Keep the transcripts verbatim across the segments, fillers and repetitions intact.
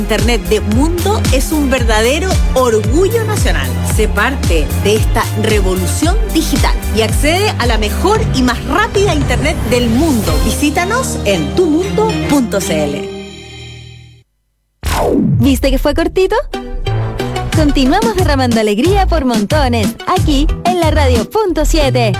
Internet de Mundo es un verdadero orgullo nacional. Sé parte de esta revolución digital y accede a la mejor y más rápida Internet del mundo. Visítanos en tu mundo punto c l. ¿Viste que fue cortito? Continuamos derramando alegría por montones, aquí en la Radio Punto siete.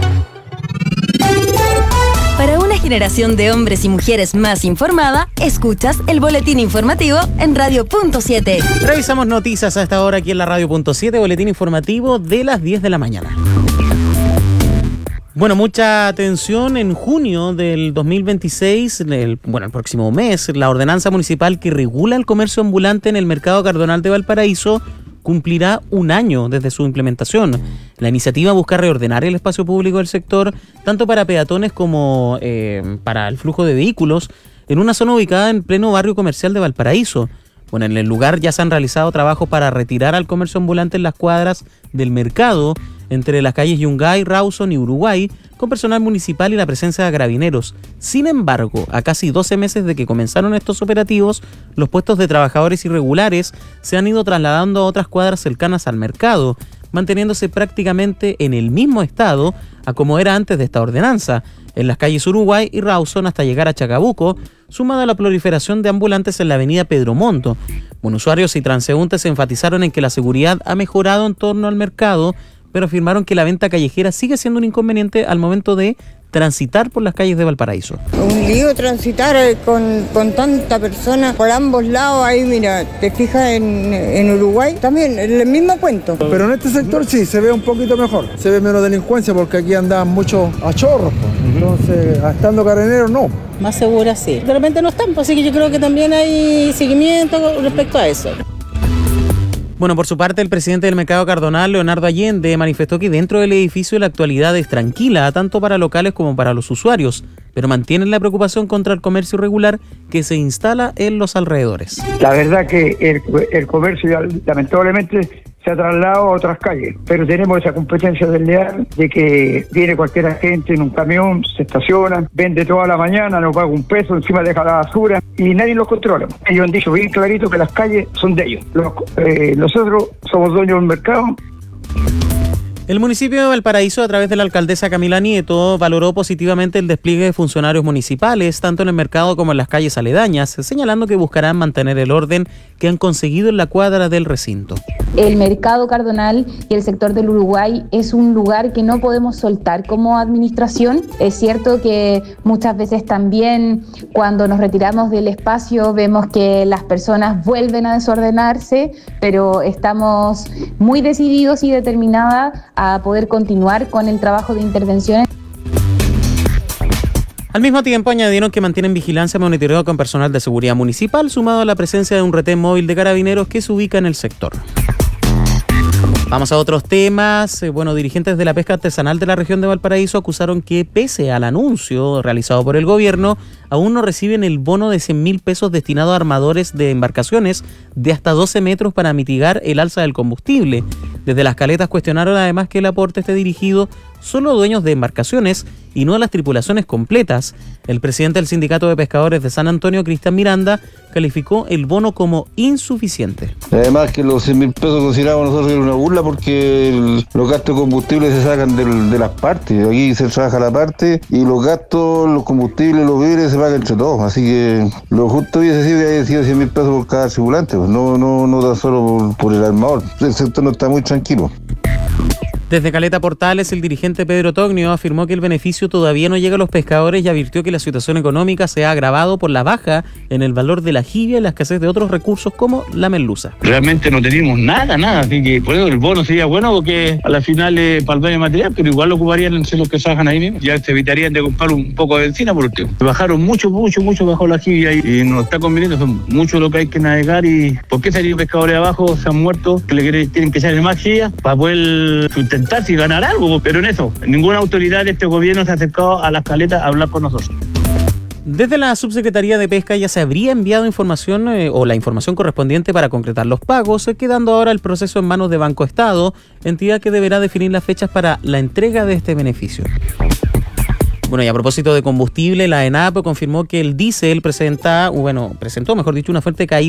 Para una generación de hombres y mujeres más informada, escuchas el boletín informativo en Radio Punto siete. Revisamos noticias a esta hora aquí en la Radio Punto siete, boletín informativo de las diez de la mañana. Bueno, mucha atención. En junio del dos mil veintiséis, el, bueno, el próximo mes, la ordenanza municipal que regula el comercio ambulante en el mercado Cardonal de Valparaíso cumplirá un año desde su implementación. La iniciativa busca reordenar el espacio público del sector, tanto para peatones como eh, para el flujo de vehículos, en una zona ubicada en pleno barrio comercial de Valparaíso. Bueno, en el lugar ya se han realizado trabajos para retirar al comercio ambulante en las cuadras del mercado, entre las calles Yungay, Rawson y Uruguay, con personal municipal y la presencia de carabineros. Sin embargo, a casi doce meses de que comenzaron estos operativos, los puestos de trabajadores irregulares se han ido trasladando a otras cuadras cercanas al mercado, manteniéndose prácticamente en el mismo estado a como era antes de esta ordenanza, en las calles Uruguay y Rawson hasta llegar a Chacabuco, sumada a la proliferación de ambulantes en la avenida Pedro Monto. Bueno, usuarios y transeúntes enfatizaron en que la seguridad ha mejorado en torno al mercado, pero afirmaron que la venta callejera sigue siendo un inconveniente al momento de transitar por las calles de Valparaíso. Un lío transitar con, con tanta persona por ambos lados. Ahí mira, te fijas en, en Uruguay también, el mismo cuento. Pero en este sector sí, se ve un poquito mejor, se ve menos delincuencia porque aquí andaban muchos a chorros, entonces estando carabineros no. Más segura sí, de repente no están, así que yo creo que también hay seguimiento respecto a eso. Bueno, por su parte, el presidente del Mercado Cardonal, Leonardo Allende, manifestó que dentro del edificio la actualidad es tranquila, tanto para locales como para los usuarios, pero mantienen la preocupación contra el comercio irregular que se instala en los alrededores. La verdad que el, el comercio lamentablemente se ha trasladado a otras calles, pero tenemos esa competencia desleal de que viene cualquier gente en un camión, se estaciona, vende toda la mañana, no paga un peso, encima deja la basura y nadie los controla. Ellos han dicho bien clarito que las calles son de ellos. Los, eh, nosotros somos dueños del mercado. El municipio de Valparaíso, a través de la alcaldesa Camila Nieto, valoró positivamente el despliegue de funcionarios municipales, tanto en el mercado como en las calles aledañas, señalando que buscarán mantener el orden que han conseguido en la cuadra del recinto. El mercado Cardonal y el sector del Uruguay es un lugar que no podemos soltar como administración. Es cierto que muchas veces también cuando nos retiramos del espacio vemos que las personas vuelven a desordenarse, pero estamos muy decididos y determinadas a poder continuar con el trabajo de intervención. Al mismo tiempo añadieron que mantienen vigilancia y monitoreo con personal de seguridad municipal, sumado a la presencia de un retén móvil de carabineros que se ubica en el sector. Vamos a otros temas. Bueno, dirigentes de la pesca artesanal de la región de Valparaíso acusaron que, pese al anuncio realizado por el gobierno, aún no reciben el bono de cien mil pesos destinado a armadores de embarcaciones de hasta doce metros para mitigar el alza del combustible. Desde las caletas cuestionaron además que el aporte esté dirigido solo a dueños de embarcaciones y no a las tripulaciones completas. El presidente del Sindicato de Pescadores de San Antonio, Cristian Miranda, calificó el bono como insuficiente. Además que los cien mil pesos consideramos nosotros era una burla porque el, los gastos de combustible se sacan del, de las partes. Aquí se trabaja la parte y los gastos, los combustibles, los víveres se pagan entre todos. Así que lo justo hubiese sido que haya sido cien mil pesos por cada tripulante, pues no, no, no tan solo por, por el armador. El sector no está muy tranquilo. Desde Caleta Portales, el dirigente Pedro Tognio afirmó que el beneficio todavía no llega a los pescadores y advirtió que la situación económica se ha agravado por la baja en el valor de la jibia y la escasez de otros recursos como la merluza. Realmente no tenemos nada, nada, así que por eso el bono sería bueno porque a la final es para el dueño de material, pero igual lo ocuparían entre los que trabajan ahí mismo. Ya se evitarían de comprar un poco de benzina porque bajaron mucho, mucho, mucho bajó la jibia y, y nos está conveniendo, son mucho lo que hay que navegar y ¿por qué salir pescadores abajo? Se han muerto, que le quieren, tienen que echarle más jibia para poder sustentar y ganar algo, pero en eso, ninguna autoridad de este gobierno se ha acercado a las caletas a hablar con nosotros. Desde la Subsecretaría de Pesca ya se habría enviado información eh, o la información correspondiente para concretar los pagos, eh, quedando ahora el proceso en manos de Banco Estado, entidad que deberá definir las fechas para la entrega de este beneficio. Bueno, y a propósito de combustible, la ENAP confirmó que el diésel presenta, bueno, presentó, mejor dicho, una fuerte caída